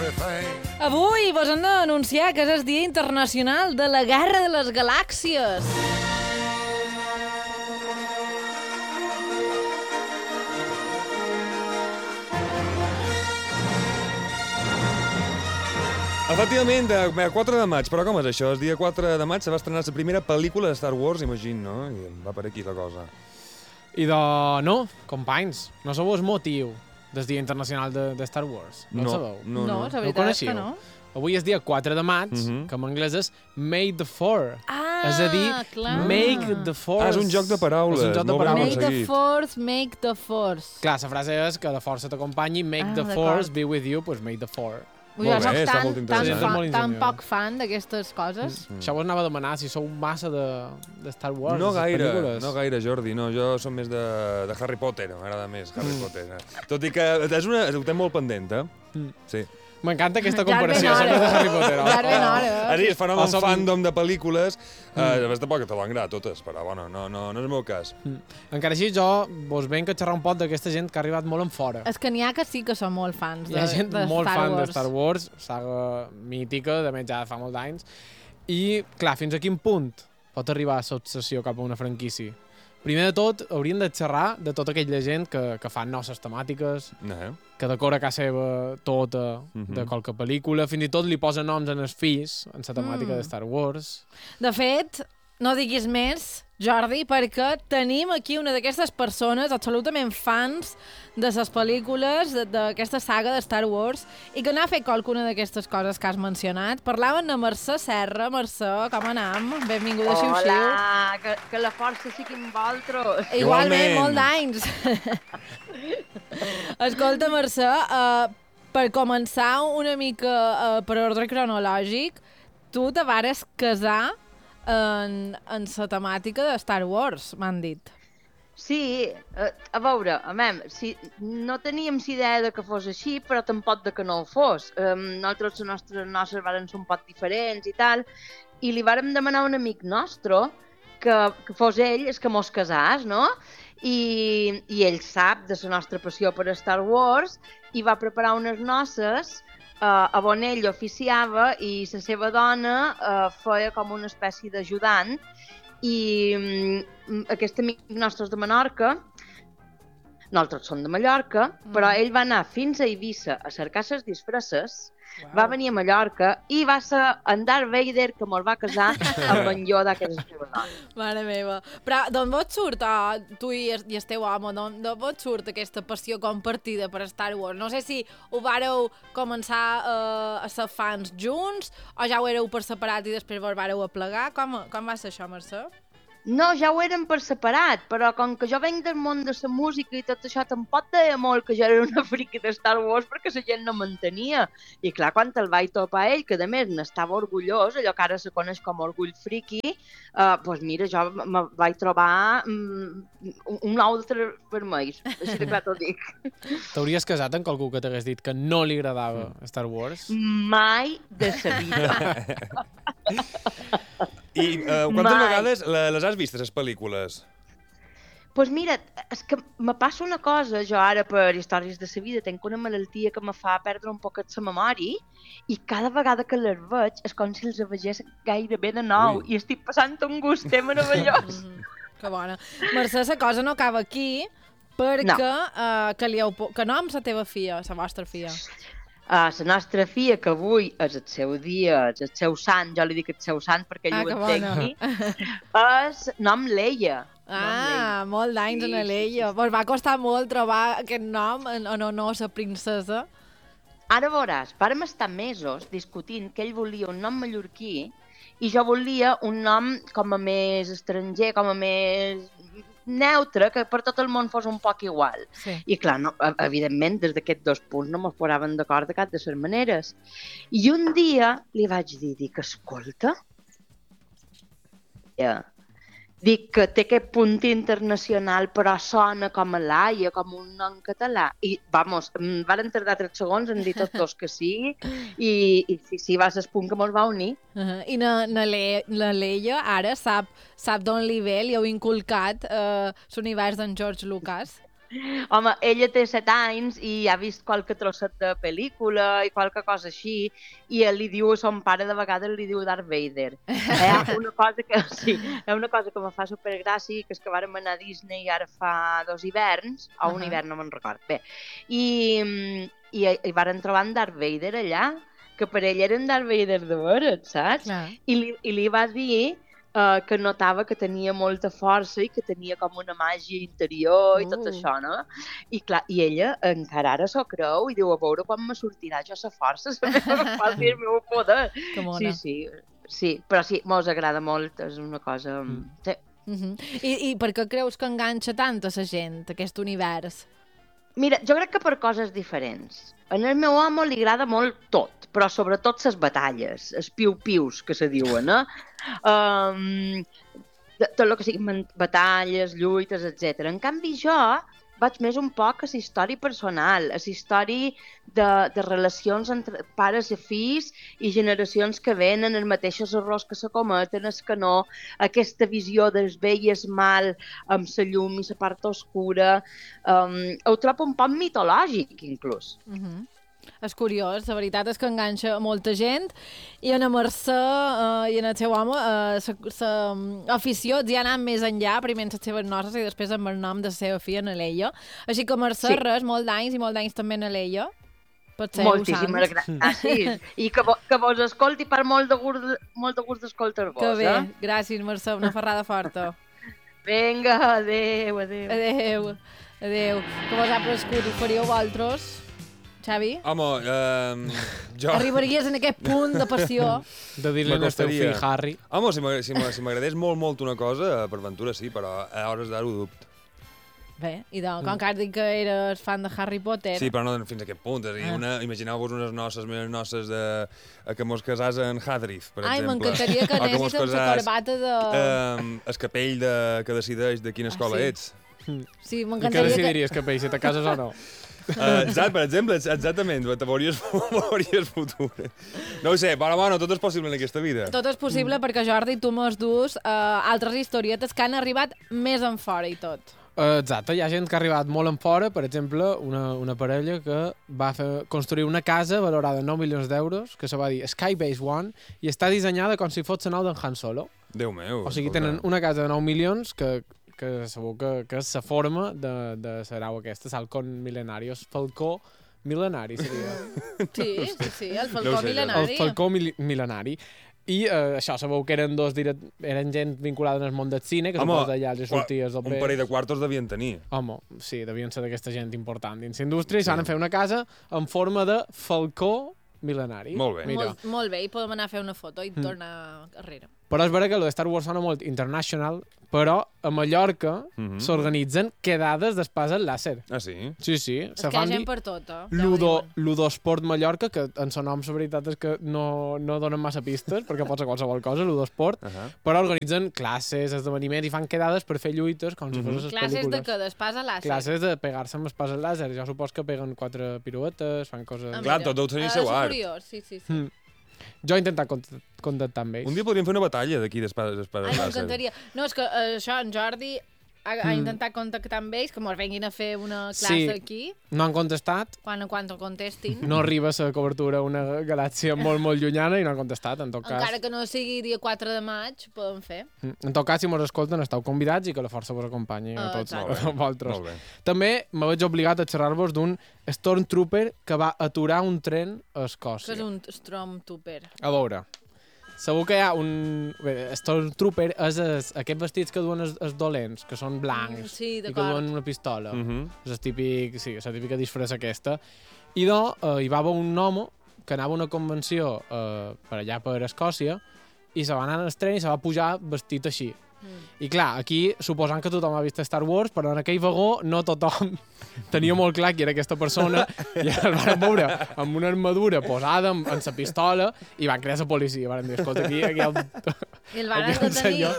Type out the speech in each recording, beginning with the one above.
Avui vos hem d'anunciar que és el Dia Internacional de la Guerra de les Galàxies. Efectivament, 4 de maig, però com és això? El dia 4 de maig se va estrenar la primera pel·lícula de Star Wars, imagino, no? I va per aquí la cosa. I no, companys, no sabeu el motiu del Dia Internacional de Star Wars? No el sabeu? No, la No ho veritat és coneixeu? que no. Avui és dia 4 de maig, que en anglès és May the 4. Ah, És a dir, clar. make the force... És un joc de paraules. És un joc de molt ben paraules. Make the aconseguit. force, make the force. Clar, la frase és que la força t'acompanyi, make the d'acord. force be with you, doncs make the 4. Jo Molt soc bé, està molt tan interessant. Molt tan ingeniós. poc fan d'aquestes coses. Això vos anava a demanar si sou massa de Star Wars, No de les gaire, pel·lícules. no gaire, Jordi. No, jo som més de Harry Potter, m'agrada més Harry Potter. Tot i que ho té molt pendent, Sí. M'encanta aquesta Ja et comparació, ben som hora. més de Harry Potter. Ja et ben hora. És a dir, es fan amb som- fandom de pel·lícules, a més tampoc te m'agrada totes, però bueno, no és el meu cas. Encara així, jo vos venc a xerrar un poc d'aquesta gent que ha arribat molt en fora. És que n'hi ha que sí que són molt fans Hi ha gent de molt Star fan Wars. de Star Wars, saga mítica, de més ja fa molts anys. I, clar, fins a quin punt pot arribar l'obsessió cap a una franquícia? Primer de tot, hauríem de xerrar de tota aquella gent que fa noves temàtiques, que decora casa seva tota de qualque pel·lícula, fins i tot li posa noms en els fills, en la temàtica de Star Wars. De fet, no diguis més, Jordi, perquè tenim aquí una d'aquestes persones absolutament fans de les pel·lícules d'aquesta saga de Star Wars i que n'ha fet qualcuna d'aquestes coses que has mencionat. Parlaven amb Mercè Serra. Mercè, com anam? Benvinguda a Xiu-Xiu. Hola, que la força sigui amb vosaltres. Igualment, Igualment. molt d'anys. Escolta, Mercè, per començar una mica per ordre cronològic, tu te vares casar en la temàtica de Star Wars, m'han dit. Sí, a veure, no teníem idea de que fos així, però tampoc de que no ho fos. Nosaltres, les nostres varen ser un poc diferents i tal, i li vàrem demanar a un amic nostre que fos ell el que mos casàs, no? I ell sap de la nostra passió per Star Wars i va preparar unes noces on ell oficiava i la seva dona feia com una espècie d'ajudant i aquest amic nostre és de Menorca, nosaltres som de Mallorca, però ell va anar fins a Eivissa a cercar les disfresses, va venir a Mallorca i va ser en Darth Vader que me'l va casar amb en Yoda, que és la seva dona. Mare meva. Però d'on vos surt, tu i el teu home, d'on vos surt aquesta passió compartida per Star Wars? No sé si ho vàreu començar a ser fans junts o ja ho éreu per separat i després vos vàreu aplegar. Com va ser això, Mercè? No, ja ho érem per separat, però com que jo venc del món de la música i tot això, tampoc deia molt que jo era una friqui de Star Wars perquè la gent no m'entenia. I clar, quan el vaig topar ell, que a més n'estava orgullós, allò que ara se coneix com orgull friqui, doncs mira, jo me vaig trobar un altre vermell, així de clar t'ho dic. T'hauries casat amb qualcú que t'hagués dit que no li agradava Star Wars? Mai de sa vida. I quantes vegades les has vist, les pel·lícules? Doncs mira, és que me passa una cosa, jo ara per històries de la vida tenc una malaltia que me fa perdre un poquet la memòria i cada vegada que les veig és com si els veiés gairebé de nou i estic passant un gust meravellós. Que bona. Mercè, la cosa no acaba aquí perquè que nom la teva filla, la vostra filla. La nostra filla, que avui és el seu dia, és el seu sant, jo li dic el seu sant perquè ell ho entengui, és nom Leia. Molt d'anys en Leia. Vos va costar molt trobar aquest nom en honor a la princesa. Ara veuràs, vàrem estar mesos discutint que ell volia un nom mallorquí i jo volia un nom com a més estranger, com a més neutre, que per tot el món fos un poc igual. Sí. I clar, no, evidentment, des d'aquests dos punts no mos posaven d'acord de cap de les maneres. I un dia li vaig dir escolta, dic que té aquest punt internacional però sona com a Laia, com un nom català. I, vamos, varen tardar 3 segons en dir tots dos que sí i sí, va ser el punt que mos va unir. I la Leia ara sap d'on li ve, li heu inculcat l'univers d'en George Lucas. Home, ella té 7 anys i ha vist qualque trosset de pel·lícula i qualque cosa així, i ell li diu a son pare, de vegades li diu Darth Vader. Una cosa que, sí, és una cosa que me fa supergràcia, que és que vàrem anar a Disney ara fa 2 hiverns, o un hivern, no me'n record. Bé, i varen trobar en Darth Vader allà, que per ell era en Darth Vader de veres, saps? Clar. I li va dir que notava que tenia molta força i que tenia com una màgia interior i tot això, no? I clar, i ella encara ara s'ho creu i diu, a veure quan me sortirà jo la força, el meu poder. Sí, però sí, mos agrada molt, és una cosa... Sí. I per què creus que enganxa tant a la gent, aquest univers? Mira, jo crec que per coses diferents. En el meu home li agrada molt tot, però sobretot les batalles, els piu-pius, que se diuen, tot el que siguin batalles, lluites, etc. En canvi, jo vaig més un poc a la història personal, a la història de relacions entre pares i fills i generacions que venen, els mateixos errors que se cometen, els que no, aquesta visió del bé i el mal amb la llum i la part oscura. Ho trobo un poc mitològic, inclús. És curiós, la veritat és que enganxa molta gent i en la Mercè i en el seu home l'afició ja ha anat més enllà, primer en les seves noces i després amb el nom de la seva filla, Naleia. Així que Mercè, res, molts d'anys també Naleia. Moltíssimes gràcies. I que vos escolti per molt de gust d'escoltar-vos. Que bé, gràcies Mercè, una ferrada forta. Vinga, adéu. Adéu. Que vosaltres que ho faríeu vosaltres? Xavi? Home, jo... Arribaries en aquest punt de passió? De dir-li al teu fill Harry. Home, si m'agradés molt una cosa, per ventura sí, però a hores d'ara ho dubto. Bé, i com que has dit que eres fan de Harry Potter... Sí, però no fins a aquest punt. Imagineu-vos unes noces que mos casàs en Hadrith, per exemple. Ai, m'encantaria que anessis amb la corbata de... El capell que decideix de quina escola ets. Sí, m'encantaria que... I què decidiries, capell, si te cases o no? Per exemple, exactament, teories futures. No ho sé, però bueno, tot és possible en aquesta vida. Tot és possible perquè, Jordi, tu mos dus altres historietes que han arribat més en fora i tot. Exacte, hi ha gent que ha arribat molt en fora, per exemple, una parella que va construir una casa valorada en 9 milions d'euros, que se va dir Skybase One, i està dissenyada com si fos la nau d'en Han Solo. Déu meu. O sigui, tenen una casa de 9 milions que segur que és la forma de la nau aquesta, Falcon Millenarius. Falcó Millenari seria. Sí, el Falcó Millenari. El Falcó Millenari. I això, sabeu que eren gent vinculada en el món del cine, que suposa allà els sorties del un parell de quartos devien tenir. Home, sí, devien ser d'aquesta gent important dins la indústria, i s'han de fer una casa en forma de Falcó Millenari. Molt bé. Molt bé, i podem anar a fer una foto i tornar darrere. Però és vera que el de Star Wars sona molt international, però a Mallorca s'organitzen quedades d'espasa làser. Ah, sí? Sí. És que hi ha gent per tot, Ludosport Mallorca, que en son nom la veritat és que no donen massa pistes, perquè pot ser qualsevol cosa, Ludosport, però organitzen classes, esdeveniments i fan quedades per fer lluites, com si fos les pel·lícules. Classes de què? D'espasa làser? Classes de pegar-se amb espasa làser. Jo supos que peguen 4 piruetes, fan coses... Clar, tot deu tenir seu art. Sí. Jo he intentat contactar amb ells. Un dia podríem fer una batalla d'aquí d'espades làser. Ai, m'encantaria. No, és que això, en Jordi ha intentat contactar amb ells, que mos venguin a fer una classe aquí. No han contestat. Quan contestin. No arriba la cobertura a una galàxia molt llunyana i no han contestat, en tot cas. Encara que no sigui dia 4 de maig, podem fer. En tot cas, si mos escolten, esteu convidats i que la força vos acompanyi a tots vosaltres. També me veig obligat a xerrar-vos d'un Stormtrooper que va aturar un tren a Escòcia. Què és un Stormtrooper? A veure, segur que hi ha un... Stormtrooper és aquests vestits que duen els dolents, que són blancs i que duen una pistola. És la típica disfressa aquesta. I hi va haver un home que anava a una convenció per allà per Escòcia i se va anar al tren i se va pujar vestit així. I clar, aquí suposant que tothom ha vist Star Wars, però en aquell vagó no tothom tenia molt clar qui era aquesta persona i el van veure amb una armadura posada amb la pistola i van crear la policia. Van dir, escolta, aquí I el van detenir.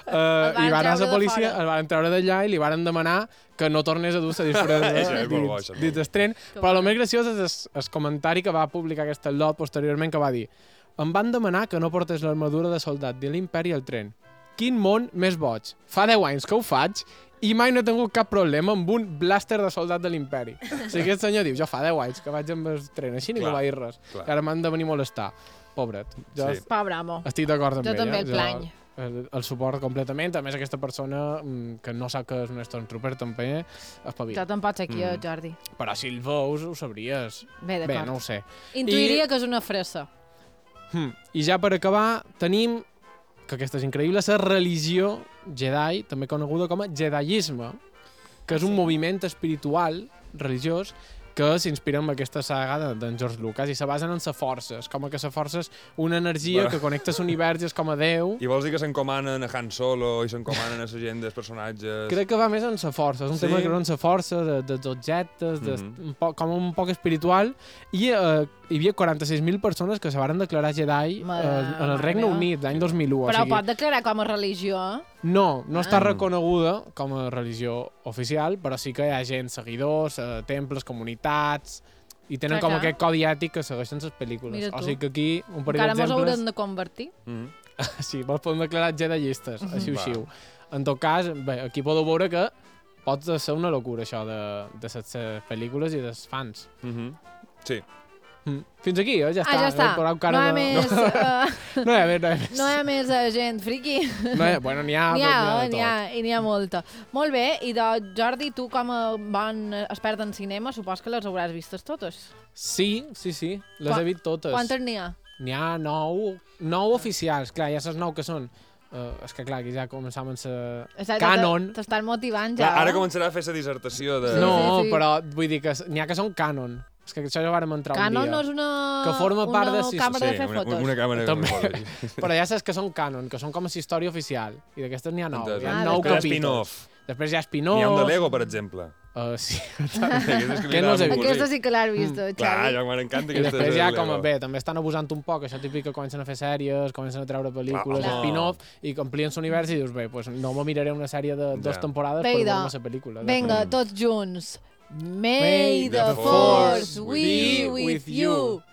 I van anar a la policia, el van treure d'allà i li van demanar que no tornés a dur la disfressa dins del tren. Però el més graciós és el comentari que va publicar aquest lot posteriorment, que va dir: em van demanar que no portés l'armadura de soldat de l'Imperi al tren. quin món més boig. Fa 10 anys que ho faig i mai no he tingut cap problema amb un blàster de soldat de l'imperi. O sigui, aquest senyor diu, jo fa 10 anys que vaig amb el tren així, ningú va dir res. Ara m'han de venir a molestar. Pobret. Jo Pobre amo. estic d'acord amb ell. Jo també el plany. El suport completament. A més, aquesta persona que no sap que és un Stormtrooper també espavila. Jo tampoc sé qui és, Jordi. Però si el veus, ho sabries. Bé, Bé, d'acord. no ho sé. Intuiria que és una fressa. I ja per acabar, tenim, que aquesta és increïble, la religió Jedi, també coneguda com a Jediisme, que és un moviment espiritual, religiós, que s'inspira en aquesta saga d'en George Lucas i se basen en la força. És com que la força és una energia que connecta l'univers i és com a Déu. I vols dir que s'encomanen a Han Solo i s'encomanen a la gent dels personatges? Crec que va més en la força. És un tema que creuen la força, dels objectes, com un poc espiritual. I hi havia 46.000 persones que se van declarar Jedi en el Regne Unit l'any 2001. Però pot declarar com a religió, eh? No està reconeguda com a religió oficial, però sí que hi ha gent, seguidors, temples, comunitats, i tenen com aquest codi ètic que segueixen les pel·lícules. O sigui que aquí un parell d'exemples... Encara mos haurem de convertir. Sí, vos podem declarar Jediistes, així. En tot cas, bé, aquí podeu veure que pot ser una locura, això de les pel·lícules i dels fans. Sí. Fins aquí, ja està. Ja està. No hi ha més... No hi ha més. No hi ha més gent friki. Bueno, n'hi ha, i n'hi ha molta. Molt bé, i Jordi, tu com a bon expert en cinema, supos que les hauràs vistes totes. Sí, les he vist totes. Quantes n'hi ha? N'hi ha 9 oficials, clar, ja saps 9 que són. És que clar, aquí ja començàvem a canon. T'estan motivant ja. Ara començarà a fer la dissertació de... No, però vull dir que n'hi ha que són canon. És que això ja vàrem entrar un dia. Canon no és una... Que forma part de... càmera de fer fotos. Una càmera de fer fotos. Però ja saps que són canon, que són com a història oficial. I d'aquestes n'hi ha 9. Hi ha 9 capítols. Després hi ha spin-off. N'hi ha un de Lego, per exemple. Sí. Que no aquesta sí que l'has vist, Xavi. Clar, ja m'encanta aquesta. I després ja com bé, també estan abusant un poc, això típic que comencen a fer sèries, comencen a treure pel·lícules, spin-off, i amplien l'univers i dius, bé, pues no me miraré una sèrie de 2 temporades per veure la pel·lícula. Vinga, tots junts. May the force be with you.